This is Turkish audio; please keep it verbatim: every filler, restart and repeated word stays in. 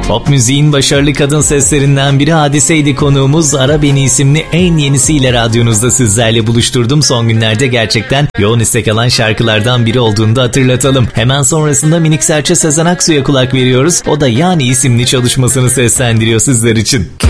Pop müziğin başarılı kadın seslerinden biri Hadise'ydi konuğumuz. Ara Beni isimli en yenisiyle radyonuzda sizlerle buluşturdum. Son günlerde gerçekten yoğun istek alan şarkılardan biri olduğunu da hatırlatalım. Hemen sonrasında minik serçe Sezen Aksu'ya kulak veriyoruz. O da Yani isimli çalışmasını seslendiriyor sizler için.